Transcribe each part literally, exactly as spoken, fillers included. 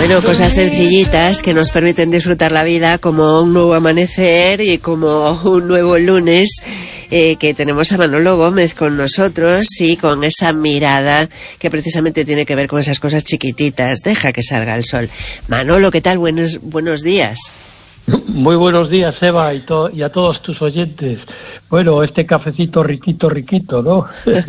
Bueno, cosas sencillitas que nos permiten disfrutar la vida, como un nuevo amanecer y como un nuevo lunes, eh, que tenemos a Manolo Gómez con nosotros y con esa mirada que precisamente tiene que ver con esas cosas chiquititas. Deja que salga el sol. Manolo, ¿qué tal? Buenos, buenos días. Muy buenos días, Eva, y, to- y a todos tus oyentes. Bueno, este cafecito riquito, riquito, ¿no?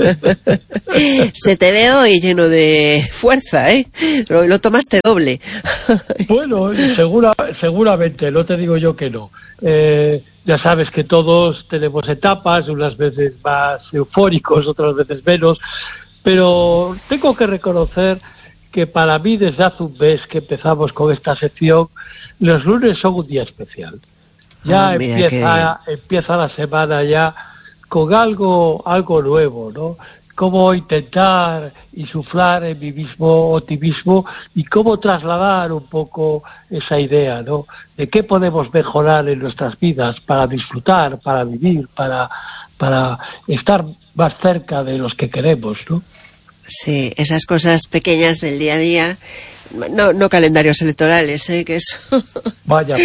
Se te ve hoy lleno de fuerza, ¿eh? Lo, lo tomaste doble. Bueno, segura, seguramente, no te digo yo que no. Eh, ya sabes que todos tenemos etapas, unas veces más eufóricos, otras veces menos, pero tengo que reconocer que para mí desde hace un mes que empezamos con esta sección, los lunes son un día especial. Ya oh, empieza, que... empieza la semana ya con algo, algo nuevo, ¿no? Cómo intentar insuflar en mí mismo optimismo y cómo trasladar un poco esa idea, ¿no? De qué podemos mejorar en nuestras vidas para disfrutar, para vivir, para, para estar más cerca de los que queremos, ¿no? Sí, esas cosas pequeñas del día a día, no, no calendarios electorales, ¿eh? Que eso... Vaya,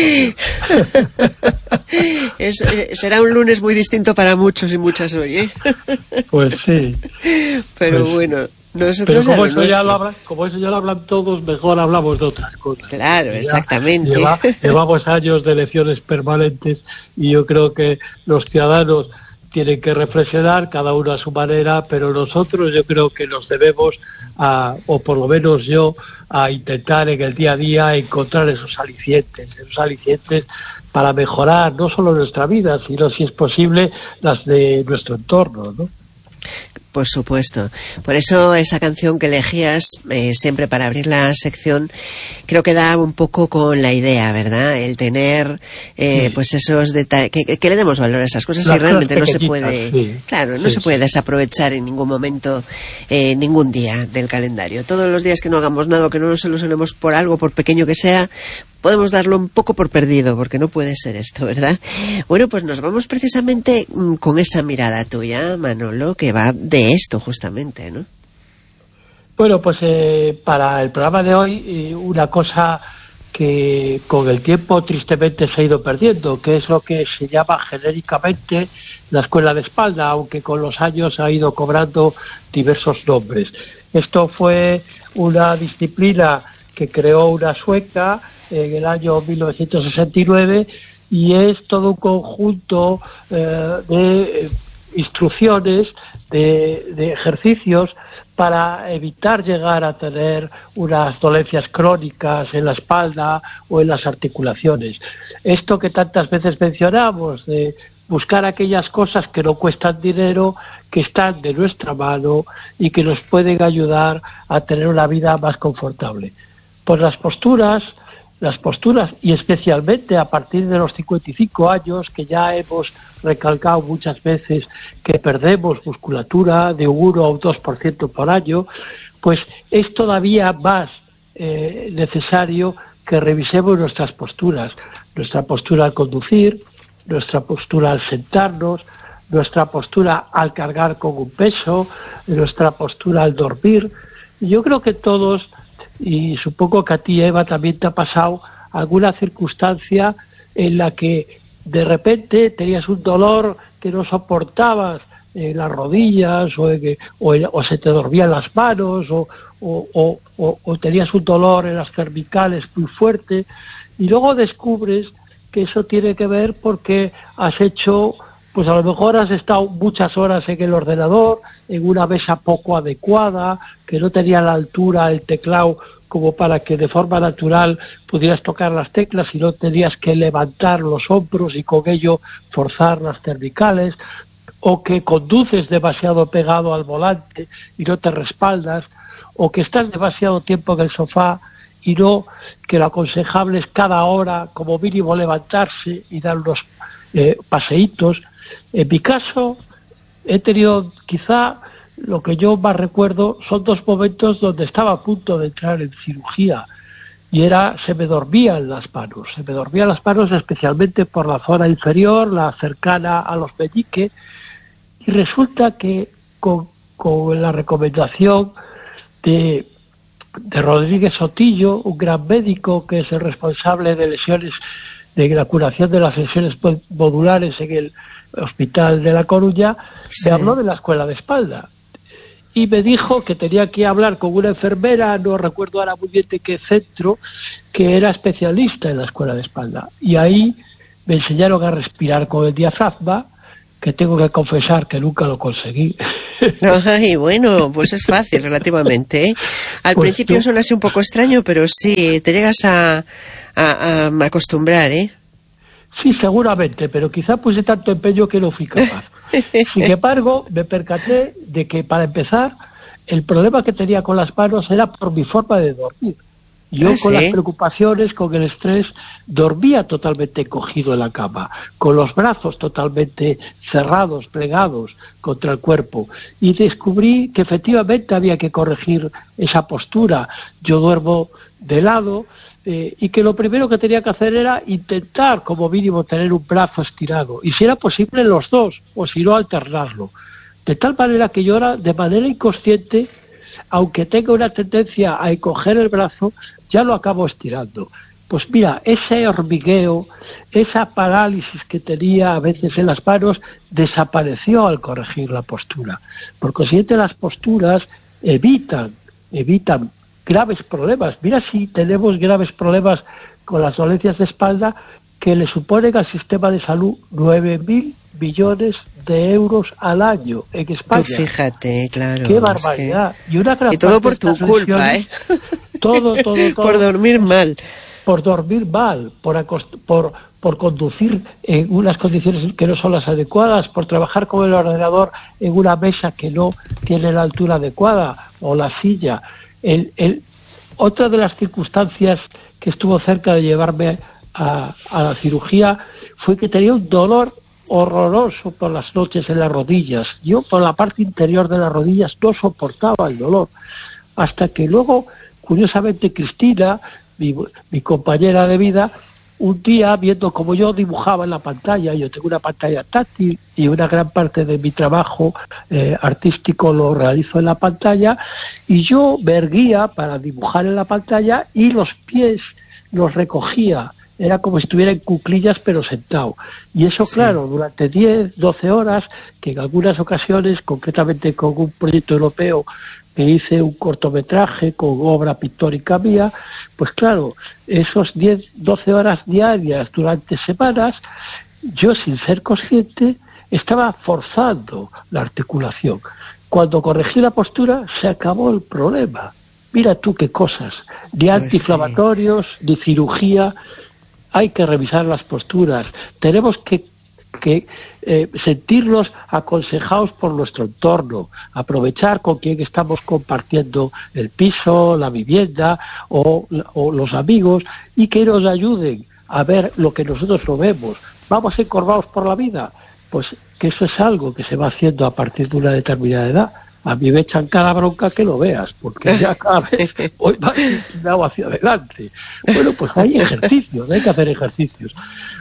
es, eh, será un lunes muy distinto para muchos y muchas hoy, ¿eh? Pues sí. Pero pues, bueno, nosotros pero como eso, ya lo hablan, como eso ya lo hablan todos, mejor hablamos de otras cosas. Claro, ya exactamente. Lleva, llevamos años de elecciones permanentes y yo creo que los ciudadanos tienen que reflexionar, cada uno a su manera, pero nosotros yo creo que nos debemos, a, o por lo menos yo, a intentar en el día a día encontrar esos alicientes, esos alicientes para mejorar no solo nuestra vida, sino, si es posible, las de nuestro entorno, ¿no? Por supuesto. Por eso esa canción que elegías eh, siempre para abrir la sección, creo que da un poco con la idea, ¿verdad? El tener eh, sí. pues esos detalles, que, que le demos valor a esas cosas y realmente no se puede, sí. claro, no sí, se puede sí. desaprovechar en ningún momento, eh, ningún día del calendario. Todos los días que no hagamos nada, que no nos solucionemos por algo, por pequeño que sea, podemos darlo un poco por perdido, porque no puede ser esto, ¿verdad? Bueno, pues nos vamos precisamente mmm, con esa mirada tuya, Manolo, que va de esto justamente, ¿no? Bueno, pues eh, para el programa de hoy, eh, una cosa que con el tiempo tristemente se ha ido perdiendo, que es lo que se llama genéricamente la escuela de espalda, aunque con los años ha ido cobrando diversos nombres. Esto fue una disciplina que creó una sueca en el año mil novecientos sesenta y nueve y es todo un conjunto eh, de eh, instrucciones, de, de ejercicios para evitar llegar a tener unas dolencias crónicas en la espalda o en las articulaciones. Esto que tantas veces mencionamos, de buscar aquellas cosas que no cuestan dinero, que están de nuestra mano y que nos pueden ayudar a tener una vida más confortable. Pues las posturas Las posturas, y especialmente a partir de los cincuenta y cinco años, que ya hemos recalcado muchas veces que perdemos musculatura de un uno a un dos por ciento por año, pues es todavía más eh, necesario que revisemos nuestras posturas. Nuestra postura al conducir, nuestra postura al sentarnos, nuestra postura al cargar con un peso, nuestra postura al dormir. Yo creo que todos... Y supongo que a ti, Eva, también te ha pasado alguna circunstancia en la que de repente tenías un dolor que no soportabas en las rodillas o, en, o, en, o se te dormían las manos o, o, o, o, o tenías un dolor en las cervicales muy fuerte y luego descubres que eso tiene que ver porque has hecho... pues a lo mejor has estado muchas horas en el ordenador, en una mesa poco adecuada, que no tenía la altura el teclado como para que de forma natural pudieras tocar las teclas y no tenías que levantar los hombros y con ello forzar las cervicales, o que conduces demasiado pegado al volante y no te respaldas, o que estás demasiado tiempo en el sofá y no, que lo aconsejable es cada hora como mínimo levantarse y dar unos eh, paseítos. En mi caso, he tenido quizá lo que yo más recuerdo son dos momentos donde estaba a punto de entrar en cirugía y era, se me dormían las manos, se me dormían las manos especialmente por la zona inferior, la cercana a los meñiques, y resulta que con, con la recomendación de de Rodríguez Sotillo, un gran médico que es el responsable de lesiones, de la curación de las lesiones modulares en el Hospital de La Coruña, sí. Me habló de la escuela de espalda. Y me dijo que tenía que hablar con una enfermera, no recuerdo ahora muy bien de qué centro, que era especialista en la escuela de espalda. Y ahí me enseñaron a respirar con el diafragma, que tengo que confesar que nunca lo conseguí. Ay, bueno, pues es fácil relativamente, ¿eh? Al pues principio tú... suena así un poco extraño, pero sí, te llegas a, a, a acostumbrar, ¿eh? Sí, seguramente, pero quizá puse tanto empeño que no fui capaz. Sin embargo, me percaté de que, para empezar, el problema que tenía con las manos era por mi forma de dormir. Yo, ¿Ah, con sí? las preocupaciones, con el estrés, dormía totalmente cogido en la cama, con los brazos totalmente cerrados, plegados contra el cuerpo. Y descubrí que efectivamente había que corregir esa postura. Yo duermo de lado, eh, y que lo primero que tenía que hacer era intentar, como mínimo, tener un brazo estirado. Y si era posible, los dos, o si no, alternarlo. De tal manera que yo ahora, de manera inconsciente, aunque tenga una tendencia a encoger el brazo, ya lo acabo estirando. Pues mira, ese hormigueo, esa parálisis que tenía a veces en las manos, desapareció al corregir la postura. Por consiguiente, las posturas evitan, evitan graves problemas. Mira si tenemos graves problemas con las dolencias de espalda que le suponen al sistema de salud nueve mil millones de euros al año en España. Tú fíjate, claro. ¡Qué barbaridad! Es que... Y, una gran y todo por tu culpa, ¿eh? Todo, todo, todo. Por dormir mal. Por dormir mal, por, acost- por, por conducir en unas condiciones que no son las adecuadas, por trabajar con el ordenador en una mesa que no tiene la altura adecuada, o la silla. El, el, otra de las circunstancias que estuvo cerca de llevarme a, a la cirugía fue que tenía un dolor horroroso por las noches en las rodillas. Yo, por la parte interior de las rodillas, no soportaba el dolor. Hasta que luego, curiosamente, Cristina, mi, mi compañera de vida, un día, viendo cómo yo dibujaba en la pantalla, yo tengo una pantalla táctil y una gran parte de mi trabajo eh, artístico lo realizo en la pantalla, y yo me erguía para dibujar en la pantalla y los pies los recogía. Era como si estuviera en cuclillas, pero sentado. Y eso, sí. Claro, durante diez, doce horas, que en algunas ocasiones, concretamente con un proyecto europeo, que hice un cortometraje con obra pictórica mía, pues claro, esos diez, doce horas diarias durante semanas, yo, sin ser consciente, estaba forzando la articulación. Cuando corregí la postura, se acabó el problema. Mira tú qué cosas. Ni pues antiinflamatorios, sí. ni cirugía. Hay que revisar las posturas. Tenemos que, que eh, sentirnos aconsejados por nuestro entorno, aprovechar con quien estamos compartiendo el piso, la vivienda o, o los amigos, y que nos ayuden a ver lo que nosotros no vemos. ¿Vamos encorvados por la vida? Pues que eso es algo que se va haciendo a partir de una determinada edad. A mí me echan cada bronca que lo veas, porque ya cada vez voy más inclinado hacia adelante. Bueno, pues hay ejercicios, hay que hacer ejercicios.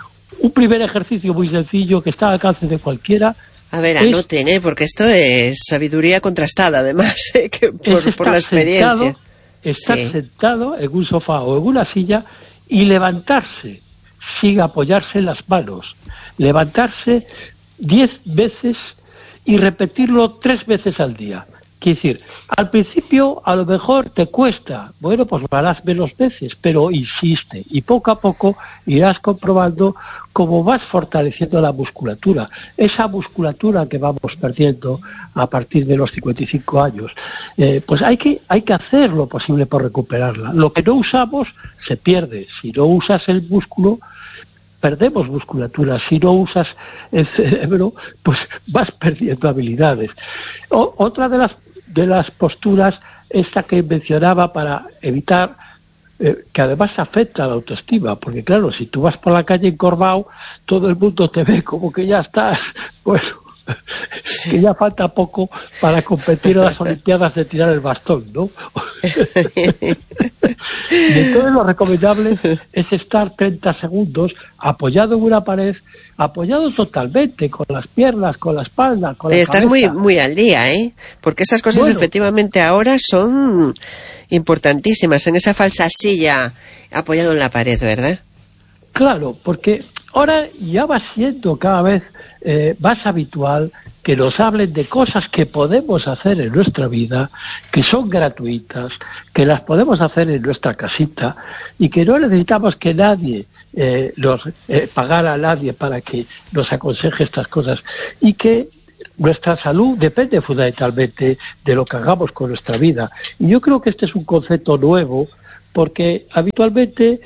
Un primer ejercicio muy sencillo que está al alcance de cualquiera. A ver, anoten, ¿eh? Porque esto es sabiduría contrastada, además, ¿eh? Que por, por la experiencia. Sentado, estar sí. sentado en un sofá o en una silla y levantarse sin apoyarse en las manos. Levantarse diez veces y repetirlo tres veces al día. Quiere decir, al principio a lo mejor te cuesta, bueno, pues lo harás menos veces, pero insiste, y poco a poco irás comprobando cómo vas fortaleciendo la musculatura, esa musculatura que vamos perdiendo a partir de los cincuenta y cinco años. Eh, pues hay que, hay que hacer lo posible por recuperarla. Lo que no usamos se pierde. Si no usas el músculo, perdemos musculatura. Si no usas el cerebro, pues vas perdiendo habilidades. O, otra de las de las posturas, esta que mencionaba para evitar, eh, que además afecta a la autoestima, porque claro, si tú vas por la calle encorvado, todo el mundo te ve como que ya estás, bueno, que ya falta poco para competir en las Olimpiadas de tirar el bastón, ¿no? Y entonces lo recomendable es estar treinta segundos apoyado en una pared, apoyado totalmente, con las piernas, con la espalda, con la Estás cabeza. muy, muy al día, ¿eh? Porque esas cosas Bueno, efectivamente ahora son importantísimas, en esa falsa silla apoyado en la pared, ¿verdad? Claro, porque ahora ya va siendo cada vez eh, más habitual que nos hablen de cosas que podemos hacer en nuestra vida, que son gratuitas, que las podemos hacer en nuestra casita y que no necesitamos que nadie eh, nos eh, pagar a nadie para que nos aconseje estas cosas, y que nuestra salud depende fundamentalmente de lo que hagamos con nuestra vida. Y yo creo que este es un concepto nuevo, porque habitualmente,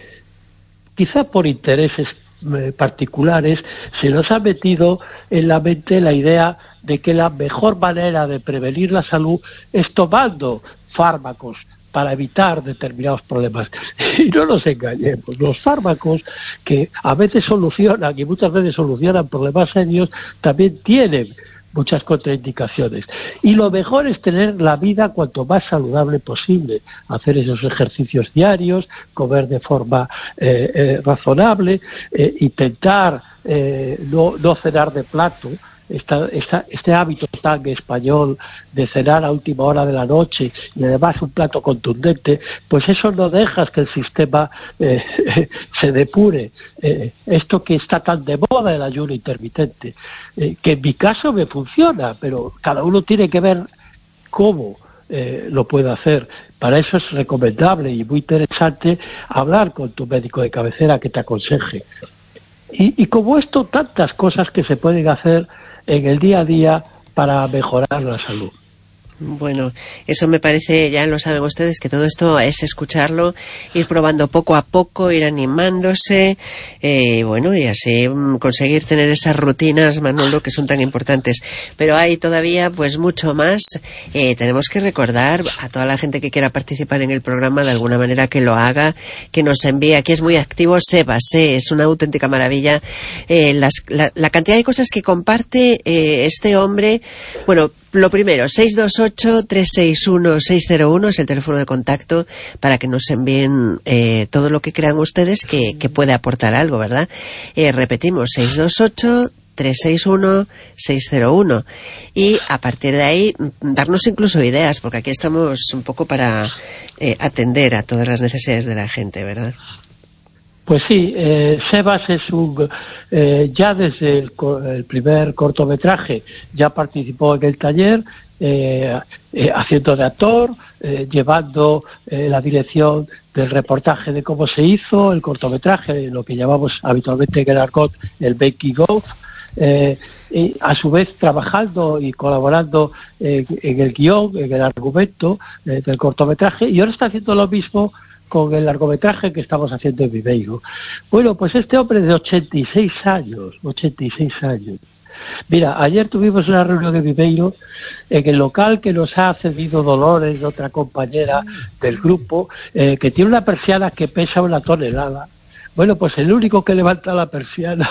quizá por intereses eh, particulares, se nos ha metido en la mente la idea de que la mejor manera de prevenir la salud es tomando fármacos para evitar determinados problemas. Y no nos engañemos, los fármacos, que a veces solucionan y muchas veces solucionan problemas serios, también tienen muchas contraindicaciones. Y lo mejor es tener la vida cuanto más saludable posible, hacer esos ejercicios diarios, comer de forma eh, eh, razonable, eh, intentar eh, no, no cenar de plato. Esta, esta, este hábito tan español de cenar a última hora de la noche y además un plato contundente, pues eso no dejas que el sistema eh, se depure. Eh, esto que está tan de moda, el ayuno intermitente, eh, que en mi caso me funciona, pero cada uno tiene que ver cómo eh, lo puede hacer. Para eso es recomendable y muy interesante hablar con tu médico de cabecera que te aconseje. Y, y como esto, tantas cosas que se pueden hacer en el día a día para mejorar la salud. Bueno, eso me parece, ya lo saben ustedes, que todo esto es escucharlo, ir probando poco a poco, ir animándose, eh, bueno, y así mm, conseguir tener esas rutinas, Manolo, que son tan importantes. Pero hay todavía, pues, mucho más. Eh, tenemos que recordar a toda la gente que quiera participar en el programa, de alguna manera, que lo haga, que nos envíe. Aquí es muy activo Sebas, eh, es una auténtica maravilla. Eh, las, la, la cantidad de cosas que comparte eh, este hombre. Bueno, lo primero, seis dos ocho, tres seis uno, seis cero uno es el teléfono de contacto para que nos envíen eh, todo lo que crean ustedes que, que puede aportar algo, ¿verdad? Eh, repetimos, seis dos ocho, tres seis uno, seis cero uno. Y a partir de ahí, darnos incluso ideas, porque aquí estamos un poco para eh, atender a todas las necesidades de la gente, ¿verdad? Pues sí, eh, Sebas es un, eh, ya desde el, el primer cortometraje ya participó en el taller, eh, eh, haciendo de actor, eh, llevando eh, la dirección del reportaje de cómo se hizo el cortometraje, lo que llamamos habitualmente en el argot el making of, eh, y a su vez trabajando y colaborando eh, en el guión, en el argumento eh, del cortometraje, y ahora está haciendo lo mismo con el largometraje que estamos haciendo en Viveiro. Bueno, pues este hombre de ochenta y seis años, ochenta y seis años. Mira, ayer tuvimos una reunión en Viveiro en el local que nos ha cedido Dolores, otra compañera del grupo, eh, que tiene una persiana que pesa una tonelada. Bueno, pues el único que levanta la persiana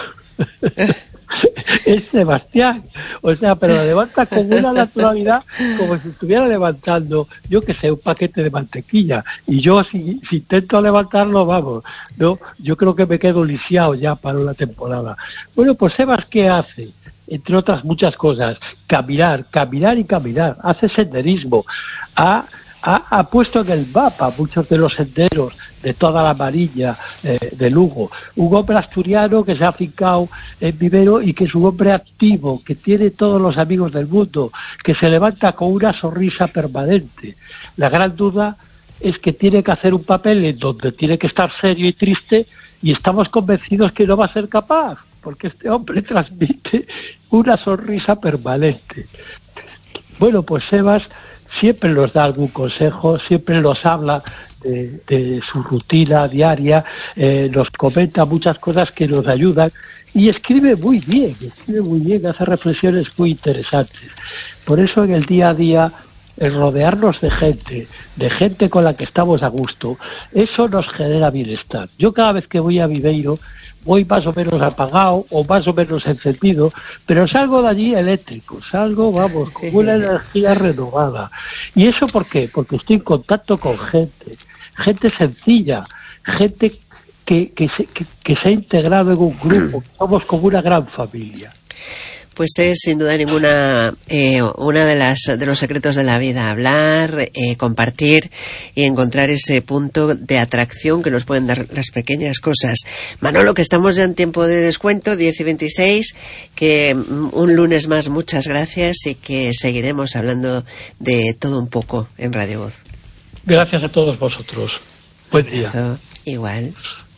es Sebastián, o sea, pero la levanta con una naturalidad como si estuviera levantando, yo que sé, un paquete de mantequilla, y yo si, si intento levantarlo, vamos, no, yo creo que me quedo lisiado ya para una temporada. Bueno, pues Sebas, ¿qué hace? Entre otras muchas cosas, caminar, caminar y caminar, hace senderismo, ha Ha, ha puesto en el mapa muchos de los senderos de toda la Marilla eh, de Lugo. Un hombre asturiano que se ha afincado en Viveiro y que es un hombre activo, que tiene todos los amigos del mundo, que se levanta con una sonrisa permanente. La gran duda es que tiene que hacer un papel en donde tiene que estar serio y triste, y estamos convencidos que no va a ser capaz, porque este hombre transmite una sonrisa permanente. Bueno, pues Sebas siempre nos da algún consejo, siempre nos habla de, de su rutina diaria, eh, nos comenta muchas cosas que nos ayudan, y escribe muy bien, escribe muy bien, hace reflexiones muy interesantes. Por eso en el día a día el rodearnos de gente, de gente con la que estamos a gusto, eso nos genera bienestar. Yo cada vez que voy a Viveiro voy más o menos apagado o más o menos encendido, pero salgo de allí eléctrico, salgo, vamos, con una energía renovada. ¿Y eso por qué? Porque estoy en contacto con gente, gente sencilla, gente que, que, se, que, que se ha integrado en un grupo, somos como una gran familia. Pues es sin duda ninguna eh, una de las de los secretos de la vida, hablar, eh, compartir y encontrar ese punto de atracción que nos pueden dar las pequeñas cosas. Manolo, que estamos ya en tiempo de descuento, diez y veintiséis, que un lunes más muchas gracias y que seguiremos hablando de todo un poco en Radio Voz. Gracias a todos vosotros. Buen día. Eso, igual.